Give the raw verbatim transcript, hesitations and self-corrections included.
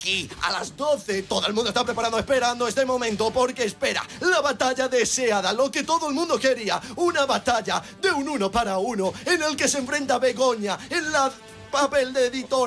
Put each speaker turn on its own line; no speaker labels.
aquí a las doce. Todo el mundo está preparado, esperando este momento, porque espera la batalla deseada, lo que todo el mundo quería, una batalla de un uno para uno en el que se enfrenta Begoña en la papel de editor